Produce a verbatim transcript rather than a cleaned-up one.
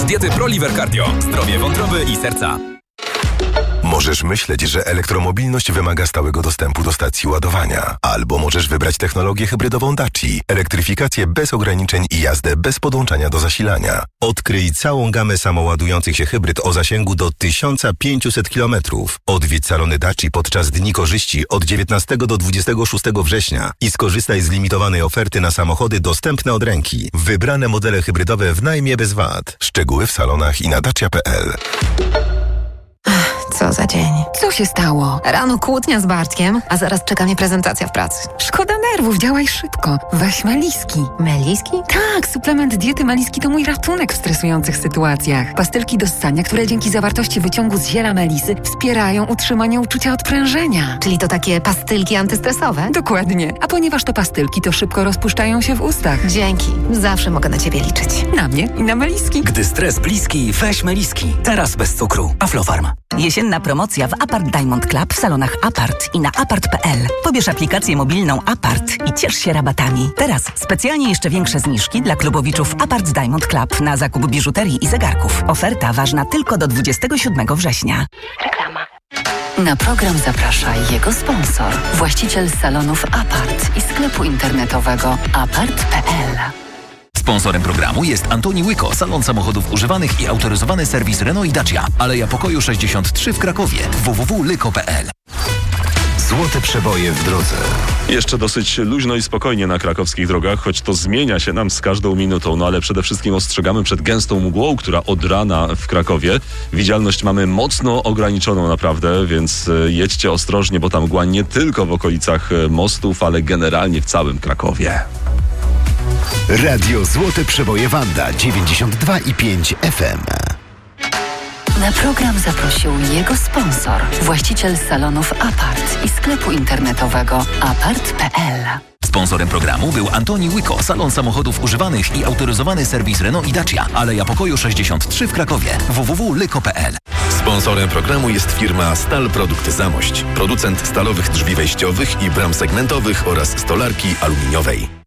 diety ProLiver Cardio. Zdrowie wątroby i serca. Możesz myśleć, że elektromobilność wymaga stałego dostępu do stacji ładowania. Albo możesz wybrać technologię hybrydową Daci, elektryfikację bez ograniczeń i jazdę bez podłączania do zasilania. Odkryj całą gamę samoładujących się hybryd o zasięgu do tysiąc pięćset kilometrów. Odwiedź salony Daci podczas Dni Korzyści od dziewiętnastego do dwudziestego szóstego września i skorzystaj z limitowanej oferty na samochody dostępne od ręki. Wybrane modele hybrydowe w najmie bez V A T. Szczegóły w salonach i na dacia kropka p l. Co za dzień. Co się stało? Rano kłótnia z Bartkiem, a zaraz czeka mnie prezentacja w pracy. Szkoda nerwów, działaj szybko. Weź Meliski. Meliski? Tak, suplement diety Meliski to mój ratunek w stresujących sytuacjach. Pastylki do ssania, które dzięki zawartości wyciągu z ziela melisy wspierają utrzymanie uczucia odprężenia. Czyli to takie pastylki antystresowe? Dokładnie. A ponieważ to pastylki, to szybko rozpuszczają się w ustach. Dzięki. Zawsze mogę na Ciebie liczyć. Na mnie i na Meliski. Gdy stres bliski, weź Meliski. Teraz bez cukru. Aflofarm. Jesienna promocja w Apart Diamond Club w salonach Apart i na apart kropka p l. Pobierz aplikację mobilną Apart i ciesz się rabatami. Teraz specjalnie jeszcze większe zniżki dla klubowiczów Apart Diamond Club na zakup biżuterii i zegarków. Oferta ważna tylko do dwudziestego siódmego września. Reklama. Na program zaprasza jego sponsor, właściciel salonów Apart i sklepu internetowego apart kropka p l. Sponsorem programu jest Antoni Łyko, salon samochodów używanych i autoryzowany serwis Renault i Dacia. Aleja Pokoju sześćdziesiąt trzy w Krakowie. w w w kropka lyko kropka p l. Złote przeboje w drodze. Jeszcze dosyć luźno i spokojnie na krakowskich drogach, choć to zmienia się nam z każdą minutą, no ale przede wszystkim ostrzegamy przed gęstą mgłą, która od rana w Krakowie. Widzialność mamy mocno ograniczoną naprawdę, więc jedźcie ostrożnie, bo ta mgła nie tylko w okolicach mostów, ale generalnie w całym Krakowie. Radio Złote Przeboje Wanda dziewięćdziesiąt dwa i pięć F M. Na program zaprosił jego sponsor, właściciel salonów Apart i sklepu internetowego apart kropka p l. Sponsorem programu był Antoni Łyko, salon samochodów używanych i autoryzowany serwis Renault i Dacia. Aleja Pokoju sześćdziesiąt trzy w Krakowie. w w w kropka lyko kropka p l. Sponsorem programu jest firma Stal Produkt Zamość, producent stalowych drzwi wejściowych i bram segmentowych oraz stolarki aluminiowej.